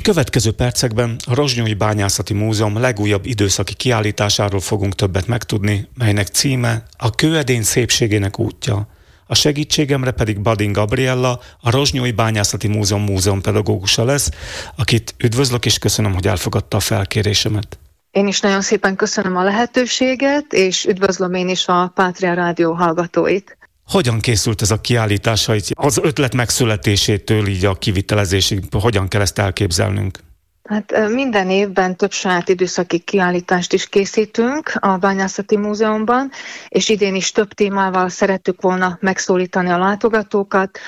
következő percekben a Rozsnyói Bányászati Múzeum legújabb időszaki kiállításáról fogunk többet megtudni, melynek címe a Kőedény szépségének útja. A segítségemre pedig Badin Gabriella, a Rozsnyói Bányászati Múzeum múzeumpedagógusa lesz, akit üdvözlök és köszönöm, hogy elfogadta a felkérésemet. Én is nagyon szépen köszönöm a lehetőséget, és üdvözlöm én is a Pátria Rádió hallgatóit. Hogyan készült ez a kiállítás, az ötlet megszületésétől így a kivitelezésig, hogyan kell ezt elképzelnünk? Hát minden évben több saját időszaki kiállítást is készítünk a Bányászati Múzeumban, és idén is több témával szerettük volna megszólítani a látogatókat,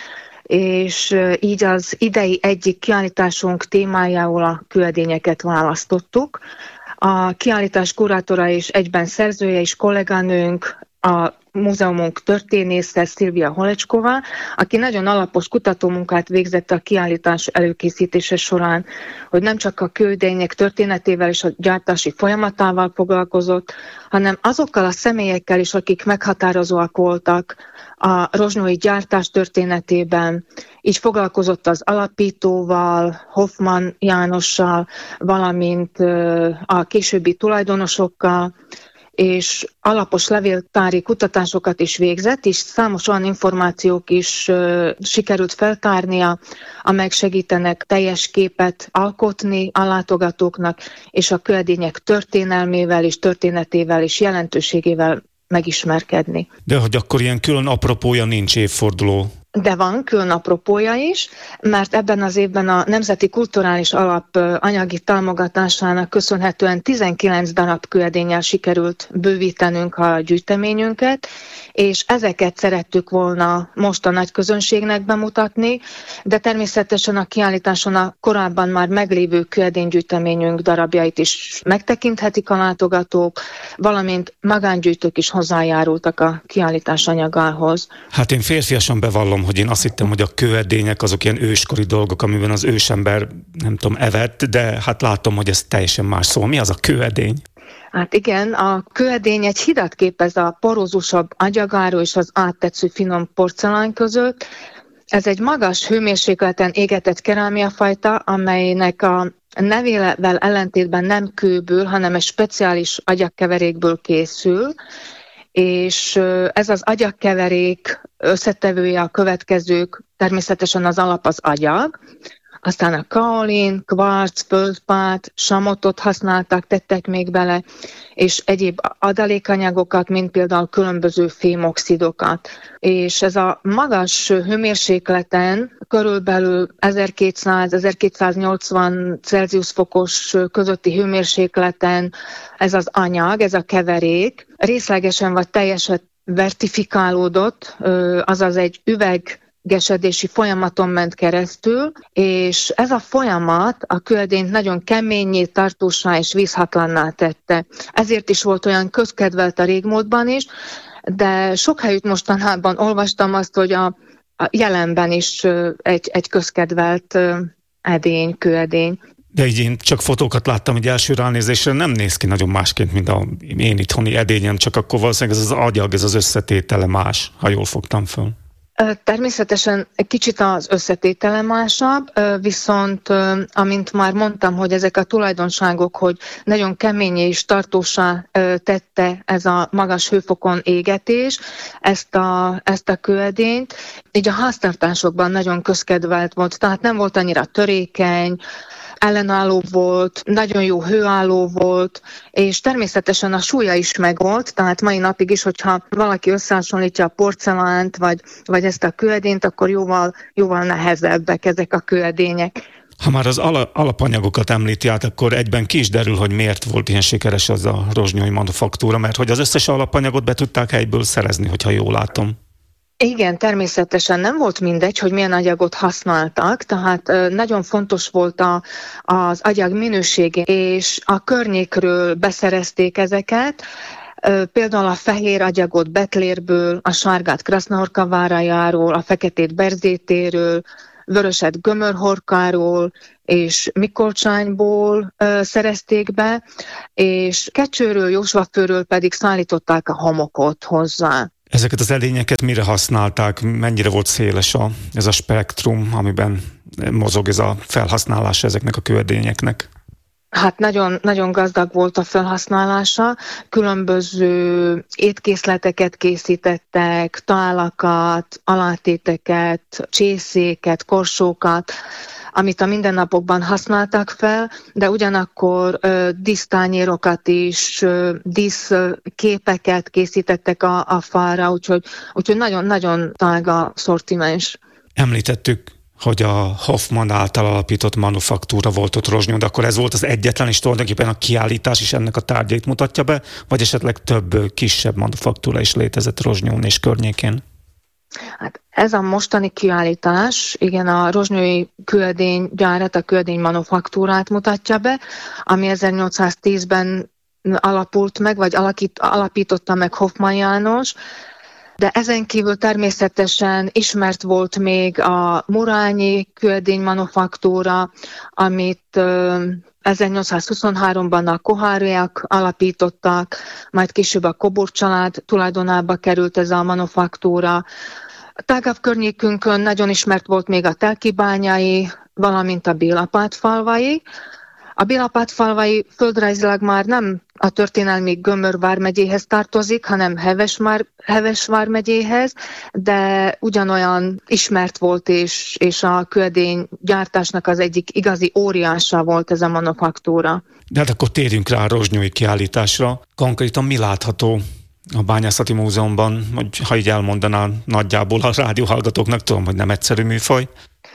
és így az idei egyik kiállításunk témájául a kőedényeket választottuk. A kiállítás kurátora és egyben szerzője és kolléganőnk, a múzeumunk történésze Szilvia Holecskova, aki nagyon alapos kutatómunkát végzett a kiállítás előkészítése során, hogy nem csak a kőedények történetével és a gyártási folyamatával foglalkozott, hanem azokkal a személyekkel is, akik meghatározóak voltak a rozsnyói gyártás történetében. Így foglalkozott az alapítóval, Hoffmann Jánossal, valamint a későbbi tulajdonosokkal, és alapos levéltári kutatásokat is végzett, és számos olyan információk is sikerült feltárnia, amelyek segítenek teljes képet alkotni a látogatóknak, és a kőedények történelmével és történetével és jelentőségével megismerkedni. De hogy akkor ilyen külön apropója nincs évforduló? De van külön apropója is, mert ebben az évben a Nemzeti Kulturális Alap anyagi támogatásának köszönhetően 19 darab kőedénnyel sikerült bővítenünk a gyűjteményünket, és ezeket szerettük volna most a nagy közönségnek bemutatni, de természetesen a kiállításon a korábban már meglévő kőedénygyűjteményünk darabjait is megtekinthetik a látogatók, valamint magángyűjtők is hozzájárultak a kiállítás anyagához. Hát én férfiasan bevallom, hogy én azt hittem, hogy a kőedények azok ilyen őskori dolgok, amiben az ősember, nem tudom, evett, de hát látom, hogy ez teljesen más szó. Mi az a kőedény? Hát igen, a kőedény egy hidat képez a porózusabb agyagáru és az áttetsző finom porcelán között. Ez egy magas hőmérsékleten égetett kerámiafajta, amelynek a nevével ellentétben nem kőből, hanem egy speciális agyagkeverékből készül, és ez az agyagkeverék összetevője a következők, természetesen az alap az agyag, aztán a kaolin, kvarc, földpát, samotot használtak, tettek még bele, és egyéb adalékanyagokat, mint például különböző fémoxidokat. És ez a magas hőmérsékleten, körülbelül 1200-1280 Celsius fokos közötti hőmérsékleten ez az anyag, ez a keverék részlegesen vagy teljesen vertifikálódott, azaz egy üveggesedési folyamaton ment keresztül, és ez a folyamat a kőedényt nagyon keményé, tartósá és vízhatlanná tette. Ezért is volt olyan közkedvelt a régmúltban is, de sok helyütt mostanában olvastam azt, hogy a jelenben is egy közkedvelt edény, kőedény. De így én csak fotókat láttam, hogy első ránézésre nem néz ki nagyon másként, mint a én itthoni edényem, csak akkor valószínűleg ez az agyag, ez az összetétele más, ha jól fogtam föl. Természetesen egy kicsit az összetétele másabb, viszont amint már mondtam, hogy ezek a tulajdonságok, hogy nagyon keményé és tartósá tette ez a magas hőfokon égetés, ezt a kőedényt, így a háztartásokban nagyon közkedvelt volt, tehát nem volt annyira törékeny, ellenálló volt, nagyon jó hőálló volt, és természetesen a súlya is megvolt, tehát mai napig is, hogyha valaki összehasonlítja a porcelánt, vagy ezt a kőedényt, akkor jóval nehezebbek ezek a kőedények. Ha már az alapanyagokat említi át, akkor egyben ki is derül, hogy miért volt ilyen sikeres az a rozsnyói manufaktúra, mert hogy az összes alapanyagot be tudták helyből szerezni, hogyha jól látom. Igen, természetesen nem volt mindegy, hogy milyen agyagot használtak, tehát nagyon fontos volt az agyag minősége, és a környékről beszerezték ezeket, például a fehér agyagot Betlérből, a sárgát Krasznahorka várájáról, a feketét Berzétéről, vöröset Gömörhorkáról és Mikolcsányból szerezték be, és Kecsőről, Jósvafőről pedig szállították a homokot hozzá. Ezeket az edényeket mire használták, mennyire volt széles ez a spektrum, amiben mozog ez a felhasználása ezeknek a kőedényeknek? Hát nagyon, nagyon gazdag volt a felhasználása, különböző étkészleteket készítettek, tálakat, alátéteket, csészéket, korsókat, amit a mindennapokban használtak fel, de ugyanakkor dísztányérokat is, díszképeket készítettek a fára, úgyhogy nagyon-nagyon tága szortimens. Említettük, hogy a Hoffman által alapított manufaktúra volt ott Rozsnyon, de akkor ez volt az egyetlen, és tulajdonképpen a kiállítás is ennek a tárgyait mutatja be, vagy esetleg több kisebb manufaktúra is létezett Rozsnyon és környékén? Hát ez a mostani kiállítás, igen, a rozsnyói kőedénygyárat, a kőedény manufaktúrát mutatja be, ami 1810-ben alapult meg, vagy alapította meg Hoffman János, de ezen kívül természetesen ismert volt még a murányi kőedény manufaktúra, amit 1823-ban a koháriak alapítottak, majd később a Kobor család tulajdonába került ez a manufaktúra. Tágabb környékünkön nagyon ismert volt még a Telkibányai, valamint a Bélapátfalvai. A Bélapátfalvai földrajzilag már nem a történelmi Gömör vármegyéhez tartozik, hanem Heves vármegyéhez, de ugyanolyan ismert volt, és a kőedény gyártásnak az egyik igazi óriása volt ez a manufaktúra. De hát akkor térjünk rá a rozsnyói kiállításra. Konkrétan mi látható a Bányászati Múzeumban, hogy ha így elmondanál nagyjából a rádióhallgatóknak, tudom, hogy nem egyszerű műfaj.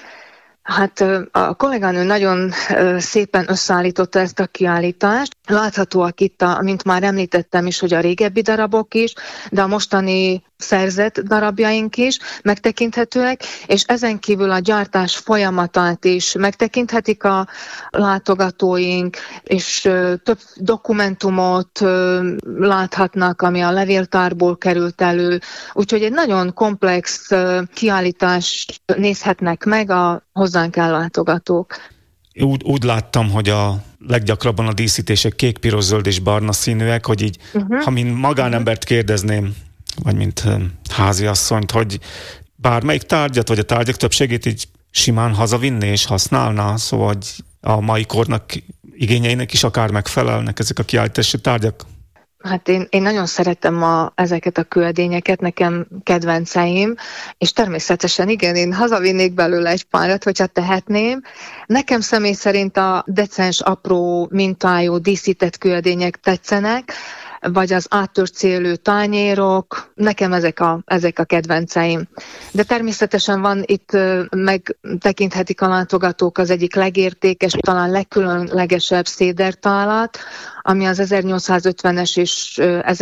Hát a kolléganő nagyon szépen összeállította ezt a kiállítást. Láthatóak itt, mint már említettem is, hogy a régebbi darabok is, de a mostani szerzett darabjaink is megtekinthetőek, és ezen kívül a gyártás folyamatát is megtekinthetik a látogatóink, és több dokumentumot láthatnak, ami a levéltárból került elő. Úgyhogy egy nagyon komplex kiállítást nézhetnek meg a hozzánk ellátogatók. Úgy láttam, hogy a leggyakrabban a díszítések kék, piros, zöld és barna színűek, hogy így, ha mint magánembert kérdezném, vagy mint háziasszonyt, hogy bármelyik tárgyat, vagy a tárgyak többségét így simán hazavinné és használná, szóval hogy a mai kornak igényeinek is akár megfelelnek ezek a kiállítási tárgyak? Hát én nagyon szeretem ezeket a kőedényeket, nekem kedvenceim, és természetesen igen, én hazavinnék belőle egy párat, hogyha tehetném. Nekem személy szerint a decens, apró mintájú díszített kőedények tetszenek, vagy az áttört célú tányérok, nekem ezek a kedvenceim. De természetesen van itt, megtekinthetik a látogatók az egyik legértékes, talán legkülönlegesebb szédertálat, ami az 1850-es és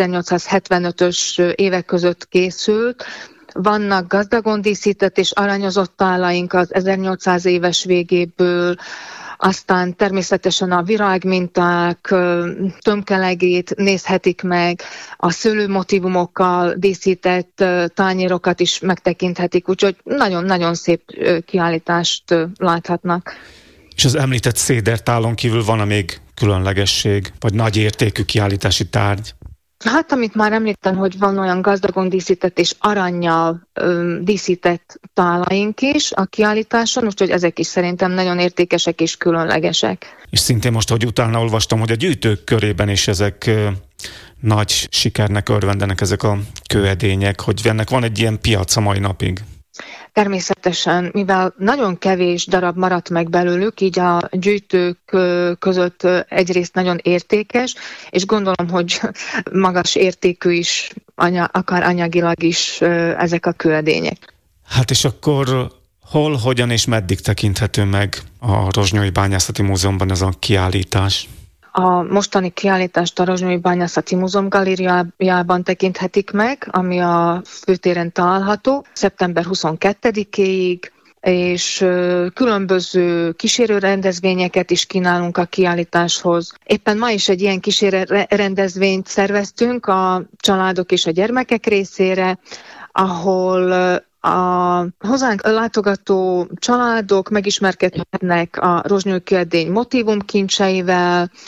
1875-ös évek között készült. Vannak gazdagon díszített és aranyozott tálaink az 1800 éves végéből, aztán természetesen a virágminták tömkelegét nézhetik meg, a szőlőmotívumokkal díszített tányérokat is megtekinthetik, úgyhogy nagyon-nagyon szép kiállítást láthatnak. És az említett szédertálon kívül van még különlegesség, vagy nagy értékű kiállítási tárgy? Hát, amit már említettem, hogy van olyan gazdagon díszített és arannyal díszített tálaink is a kiállításon, úgyhogy ezek is szerintem nagyon értékesek és különlegesek. És szintén most, hogy utána olvastam, hogy a gyűjtők körében is ezek nagy sikernek örvendenek ezek a kőedények, hogy ennek van egy ilyen piac a mai napig. Természetesen, mivel nagyon kevés darab maradt meg belőlük, így a gyűjtők között egyrészt nagyon értékes, és gondolom, hogy magas értékű is, akár anyagilag is ezek a kőedények. Hát és akkor hol, hogyan és meddig tekinthető meg a Rozsnyói Bányászati Múzeumban ez a kiállítás? A mostani kiállítást a Rozsnyói Bányászati Múzeum galériájában tekinthetik meg, ami a főtéren található, szeptember 22-éig, és különböző kísérő rendezvényeket is kínálunk a kiállításhoz. Éppen ma is egy ilyen kísérő rendezvényt szerveztünk a családok és a gyermekek részére, ahol a hozzánk látogató családok megismerkedhetnek a rozsnyói kőedény motívumkincseivel,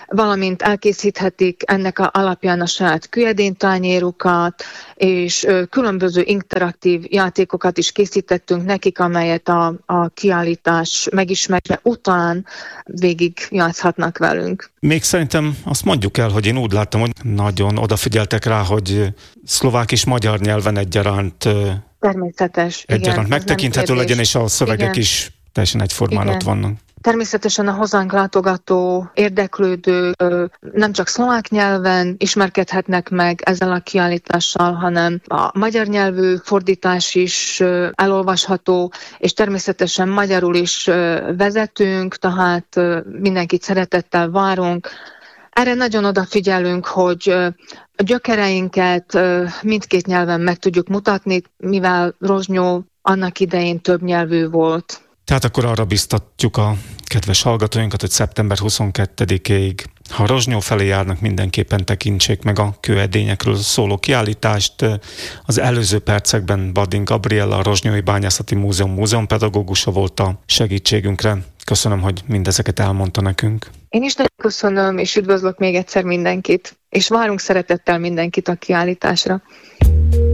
valamint elkészíthetik ennek alapján a saját kőedénytányérukat, és különböző interaktív játékokat is készítettünk nekik, amelyet a kiállítás megismerve után végig játszhatnak velünk. Még szerintem azt mondjuk el, hogy én úgy láttam, hogy nagyon odafigyeltek rá, hogy szlovák és magyar nyelven egyaránt igen, megtekinthető legyen, és a szövegek igen. is teljesen egyformán ott vannak. Természetesen a hozzánk látogató, érdeklődő nem csak szlovák nyelven ismerkedhetnek meg ezzel a kiállítással, hanem a magyar nyelvű fordítás is elolvasható, és természetesen magyarul is vezetünk, tehát mindenkit szeretettel várunk. Erre nagyon odafigyelünk, hogy a gyökereinket mindkét nyelven meg tudjuk mutatni, mivel Rozsnyó annak idején többnyelvű volt. Tehát akkor arra biztatjuk a kedves hallgatóinkat, hogy szeptember 22-ig, ha Rozsnyó felé járnak, mindenképpen tekintsék meg a kőedényekről szóló kiállítást. Az előző percekben Badin Gabriella, a Rozsnyói Bányászati Múzeum múzeumpedagógusa volt a segítségünkre. Köszönöm, hogy mindezeket elmondta nekünk. Én is nagyon köszönöm, és üdvözlök még egyszer mindenkit, és várunk szeretettel mindenkit a kiállításra.